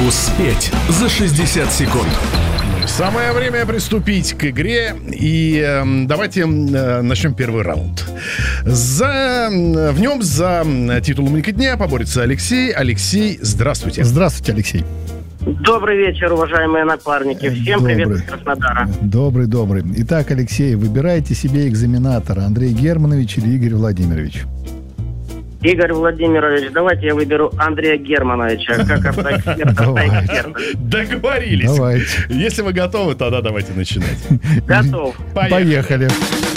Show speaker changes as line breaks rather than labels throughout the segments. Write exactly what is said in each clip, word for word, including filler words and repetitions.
Успеть за шестьдесят секунд.
Самое время приступить к игре. И э, давайте э, начнем первый раунд. За, в нем за титул умника дня поборется Алексей. Алексей, здравствуйте.
Здравствуйте, Алексей.
Добрый вечер, уважаемые напарники. Всем
добрый.
Привет из Краснодара.
Добрый, добрый. Итак, Алексей, выбирайте себе экзаменатора: Андрей Германович или Игорь Владимирович?
Игорь Владимирович, давайте я выберу Андрея Германовича, как автоэксперт, автоэксперт.
Договорились.
Давайте.
Если вы готовы, тогда давайте начинать.
Готов.
Поехали.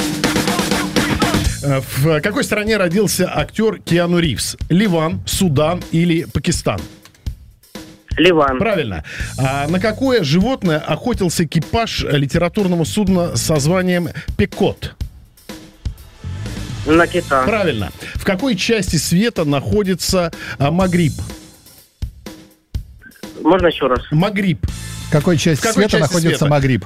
В какой стране родился актер Киану Ривз? Ливан, Судан или Пакистан?
Ливан.
Правильно. А на какое животное охотился экипаж литературного судна со званием Пекот?
На кита.
Правильно. В какой части света находится а, Магриб?
Можно еще раз?
Магриб.
В какой части
В какой
света
части
находится
света?
Магриб?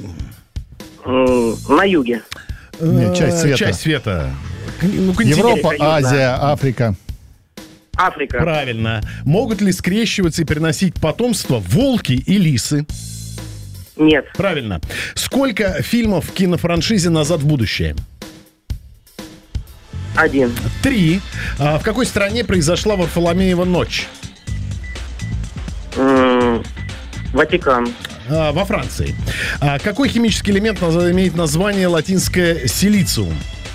М, На юге.
Нет, часть
Э,
света.
Часть света. Ну, континент.
Европа,
Южная.
Азия, Африка.
Африка.
Правильно. Могут ли скрещиваться и переносить потомство волки и лисы?
Нет.
Правильно. Сколько фильмов в кинофраншизе «Назад в будущее»?
Один.
Три. А в какой стране произошла Варфоломеева ночь?
М, Ватикан.
А, во Франции. А какой химический элемент наз- имеет название латинское силициум?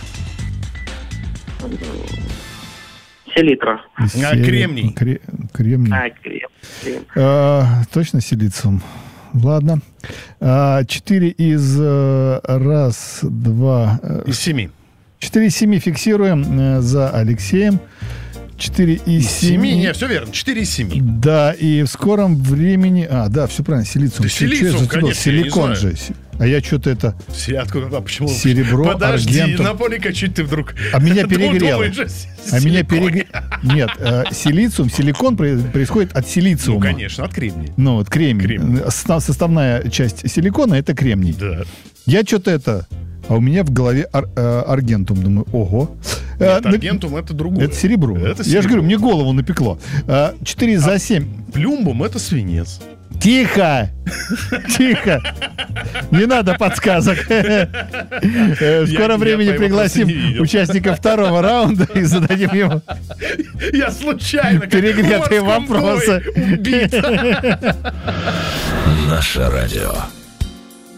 Селитра.
А, кремний.
Кре- Кремний.
А, крем. крем.
А, точно силициум. Ладно. А, Четыре из э, раз, два... э,
Из семи.
Четыре из семи фиксируем э, за Алексеем. Четыре из
Из семи?
семи.
Не, все верно. Четыре из семи.
Да, и в скором времени... А, да, все правильно, силициум.
Да
Чё- чё я
силициум,
зацепил?
конечно, я не
Силикон
знаю.
же. А я что-то это...
Си- Откуда, а почему?
Серебро,
Подожди,
аргентум.
Наполика, чуть ты вдруг...
А меня
Ду-
перегрело.
думаешь, же,
А меня
силикон.
перегрело. Нет, э, силициум, силикон про- происходит от
Ну,
силициума.
конечно, от кремния.
Ну, вот кремний.
Кремний.
Состав- Составная часть силикона — это кремний.
Да.
Я что-то это... А у меня в голове ар- э, аргентум. Думаю, ого. Э,
Нет,
на-
аргентум это другое.
Это серебро.
Это
Я же
серебро.
говорю, мне голову напекло. Четыре за семь.
Плюмбум это свинец.
Тихо! Тихо! Не надо подсказок. Э, В
Я-
скором
я
времени
по- я просто не
пригласим
видел.
участника второго раунда и зададим ему
Я случайно. как
перегретые
в морском
вопросы.
бою убит.
Наше радио.